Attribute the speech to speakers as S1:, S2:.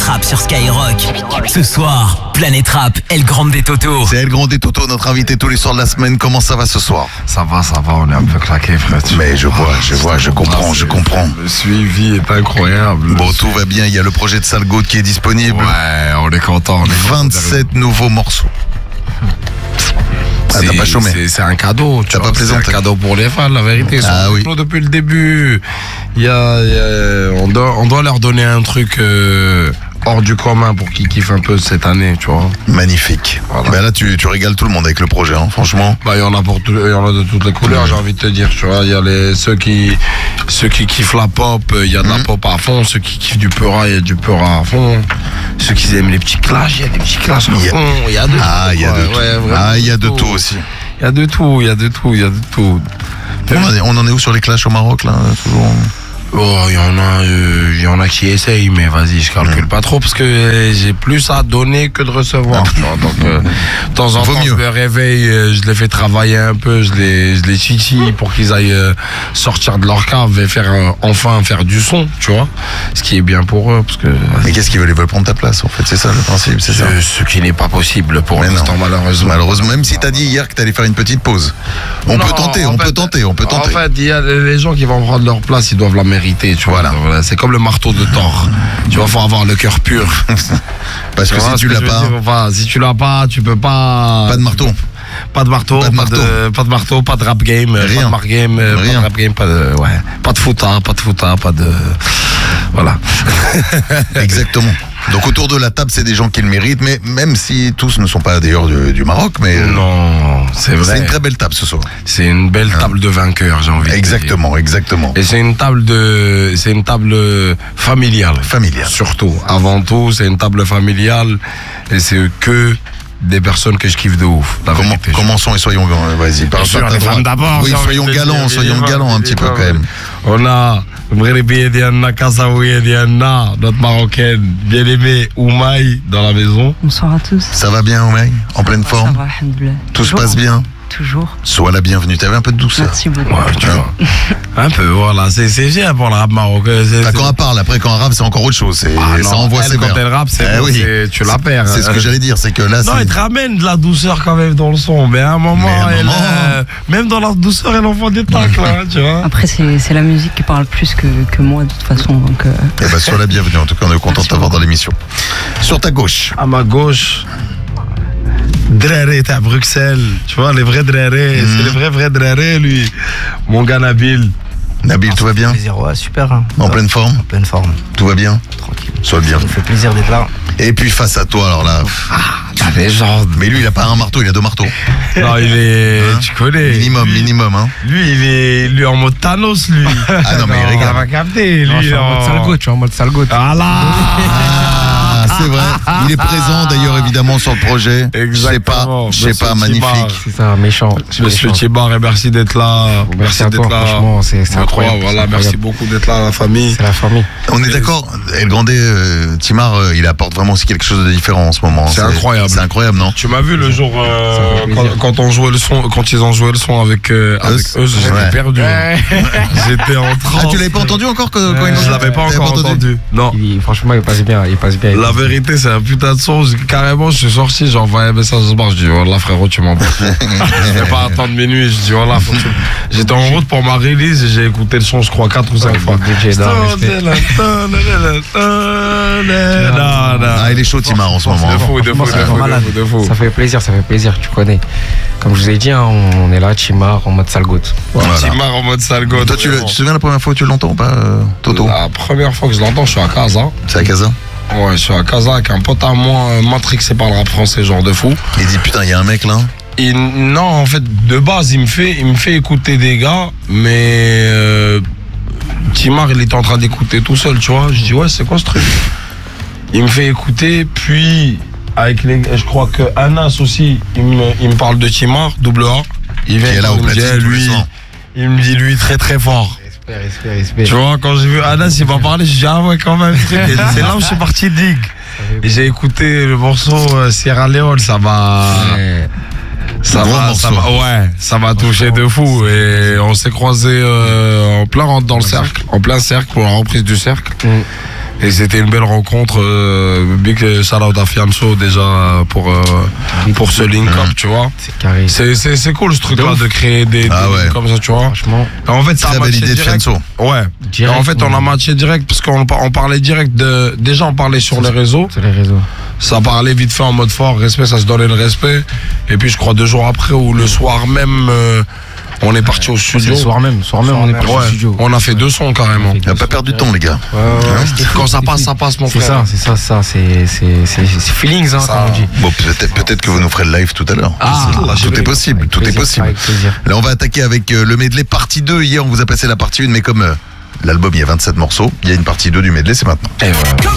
S1: Rap sur Skyrock. Ce soir, Planète Rap, El Grande Toto.
S2: C'est El Grande Toto, notre invité tous les soirs de la semaine. Comment ça va ce soir?
S3: Ça va, on est un peu claqué, frère.
S2: Mais je comprends.
S3: Le suivi est incroyable.
S2: Bon, tout va bien, il y a le projet de Salgoat qui est disponible.
S3: Ouais, on est content.
S2: 27 nouveaux morceaux. Ah, t'as pas chômé.
S3: C'est un cadeau.
S2: T'as pas plaisanté.
S3: C'est un cadeau pour les fans, la vérité.
S2: Ah oui.
S3: Depuis le début, on doit leur donner un truc hors du commun pour qu'ils kiffent un peu cette année, tu vois.
S2: Magnifique.
S3: Voilà.
S2: Ben là, tu régales tout le monde avec le projet, hein, franchement.
S3: Bah, il y en a de toutes les couleurs, j'ai envie de te dire, tu vois. Il y a ceux qui kiffent la pop, il y a de la pop à fond. Ceux qui kiffent du Peura, il y a du Peura à fond. Ceux qui aiment les petits clashs, il y a des petits clashs à fond. Il y a de tout.
S2: Ah, il y a de tout.
S3: Ouais,
S2: ah, il y a de tout aussi.
S3: Il y a de tout.
S2: On en est où sur les clashs au Maroc, là, toujours?
S3: Oh, il y en a qui essayent, mais vas-y, je calcule pas trop parce que j'ai plus à donner que de recevoir. Donc, de temps en temps, je me réveille, je les fais travailler un peu, je les titille pour qu'ils aillent sortir de leur cave et enfin faire du son, tu vois. Ce qui est bien pour eux, parce que.
S2: Mais qu'est-ce qu'ils veulent? Ils veulent prendre ta place, en fait, c'est ça le principe, c'est ça.
S3: Ce qui n'est pas possible pour l'instant, malheureusement.
S2: Malheureusement, même si t'as dit hier que t'allais faire une petite pause. On peut tenter. En
S3: fait, il y a les gens qui vont prendre leur place, ils doivent la mériter. Tu vois, voilà, c'est comme le marteau de Thor. Tu vois, faut avoir le cœur pur.
S2: Parce que si tu l'as pas,
S3: si tu l'as pas, tu peux pas.
S2: Pas de marteau.
S3: Pas de marteau, pas de rap game,
S2: rien.
S3: pas de marque game,
S2: rien.
S3: pas de rap game, pas de fouta, pas de. Voilà.
S2: Exactement. Donc autour de la table, c'est des gens qui le méritent, mais même si tous ne sont pas d'ailleurs du Maroc, mais
S3: non, c'est vrai.
S2: C'est une très belle table ce soir.
S3: C'est une belle table de vainqueurs, j'ai envie de dire.
S2: Exactement.
S3: Et c'est une table familiale.
S2: Familiale.
S3: Surtout. Avant tout, c'est une table familiale et c'est que des personnes que je kiffe de ouf.
S2: Commençons et soyons vas-y.
S3: Les femmes d'abord.
S2: Oui, soyons galants un petit peu quand même.
S3: On a Mghribi Diana Kassaoui Diana, notre marocaine bien-aimée Oumaï dans la maison.
S4: Bonsoir à tous.
S2: Ça va bien Oumaï? En pleine forme?
S4: Ça va, alhamdoulilah.
S2: Tout se passe bien?
S4: Toujours.
S2: Sois la bienvenue. T'avais un peu de douceur.
S4: Merci beaucoup.
S3: Ouais, tu vois. Un peu, voilà. C'est bien pour le rap marocain.
S2: Quand elle parle, après quand elle rappe, c'est encore autre chose. Ça envoie ses
S3: quand elle rappe, tu la perds.
S2: C'est ce que j'allais dire, c'est que là.
S3: Non, elle te ramène de la douceur quand même dans le son. Mais à un moment, même dans la douceur, elle envoie des tacles, tu vois.
S4: Après, c'est la musique qui parle plus que moi, de toute façon. Donc,
S2: Eh ben, sois la bienvenue. En tout cas, on est content de t'avoir dans l'émission. Sur ta gauche.
S3: À ma gauche. Dréré, t'es à Bruxelles, tu vois, les vrais Dréré, c'est les vrais Dréré, lui. Mon gars Nabil.
S2: Nabil, tout va bien?
S5: Plaisir, ouais, super. Hein.
S2: En pleine forme?
S5: En pleine forme.
S2: Tout va bien?
S5: Tranquille.
S2: Sois bien.
S5: Ça me fait plaisir d'être là.
S2: Et puis face à toi, alors là.
S3: La légende.
S2: Mais lui, il a pas un marteau, il a 2 marteaux.
S3: Non, il est. Tu connais.
S2: Minimum, hein.
S3: Lui, il est en mode Thanos, lui.
S2: Ah non, mais il regarde.
S3: On va capter.
S5: Non,
S3: Lui,
S5: je suis en mode Salgoat.
S3: Voilà.
S2: C'est vrai. Il est présent d'ailleurs évidemment sur le projet.
S3: Exactement.
S2: Je sais pas, magnifique.
S5: C'est ça, méchant.
S3: Monsieur Thibar, et merci d'être là.
S5: Merci à toi, franchement, c'est incroyable.
S3: Voilà, merci beaucoup d'être là, la famille.
S5: C'est la famille.
S2: On est d'accord. El Grande, Timar, il apporte vraiment aussi quelque chose de différent en ce moment.
S3: C'est incroyable.
S2: C'est incroyable, non?
S3: Tu m'as vu le jour quand on jouait le son, quand ils ont joué le son avec eux, j'étais perdu. J'étais en transe.
S2: Ah, tu l'avais pas entendu encore quand
S3: Je l'avais pas encore entendu. Non.
S5: Franchement, il passe bien.
S3: La vérité, c'est un putain de son. Carrément, je suis sorti, j'ai envoyé un message ce bar. Je dis, voilà, frérot, tu m'en bats. Je vais pas attendre minuit. Je dis, voilà, j'étais en route pour ma release et j'ai écouté le son, je crois, 4 ou 5 fois.
S2: Ah, il est chaud, Timar, en ce moment.
S3: De fou.
S5: Ça fait plaisir, tu connais. Comme je vous ai dit, hein, on est là, Timar, en mode Salgoat.
S2: Voilà.
S3: Timar en mode Salgoat.
S2: Toi, tu te souviens la première fois que tu l'entends ou pas, Toto?
S3: La première fois que je l'entends, je suis à Casa.
S2: C'est à Casa?
S3: Ouais, je suis à Casa avec un pote à moi, matrixé par le rap français, genre de fou.
S2: Il dit, putain, il y a un mec là.
S3: Non, en fait, de base, il me fait écouter des gars, mais Timar, il était en train d'écouter tout seul, tu vois. Je dis, ouais, c'est quoi ce truc? Il me fait écouter, puis avec je crois que Anas aussi, il me parle de Timar, double A. Il vient
S2: là au platine tous les soirs.
S3: Il me dit, lui, très très fort.
S5: Respect.
S3: Tu vois, quand j'ai vu Anas, il m'a parlé, j'ai dit, ah ouais, quand même. C'est là où je suis parti dig. Et j'ai écouté le morceau Sierra Leone, ça m'a touché de fou. Et on s'est croisés en plein cercle pour la reprise du cercle. Et c'était une belle rencontre. Big shout out à Fianso déjà pour ce link-up, tu vois.
S5: C'est carré.
S3: C'est cool ce truc-là de créer des
S2: ouais.
S3: comme ça, tu vois.
S5: Franchement.
S3: En fait, ça a
S2: Très belle
S3: matché
S2: idée de
S3: direct.
S2: Fianso.
S3: Ouais.
S5: Direct,
S3: En fait, on a matché direct parce qu'on parlait direct de. Déjà, on parlait sur les réseaux.
S5: Sur les réseaux.
S3: Ça parlait vite fait en mode fort, respect, ça se donnait le respect. Et puis, je crois 2 jours après ou le soir même, on est parti au studio.
S5: Le soir même, on est parti au
S3: Ouais,
S5: studio.
S3: on a fait 2 sons carrément.
S2: On n'a pas perdu de temps, les gars.
S3: Quand ça passe, mon
S5: C'est
S3: frère.
S5: ça. C'est feelings, hein,
S3: Ça-
S5: comme on dit.
S2: Bon, peut-être que vous nous ferez le live tout à l'heure. Tout est possible, tout est
S5: Plaisir,
S2: possible.
S5: avec plaisir.
S2: Là, on va attaquer avec le medley partie 2. Hier, on vous a passé la partie 1, mais comme l'album, il y a 27 morceaux, il y a une partie 2 du medley, c'est maintenant.
S3: Et voilà.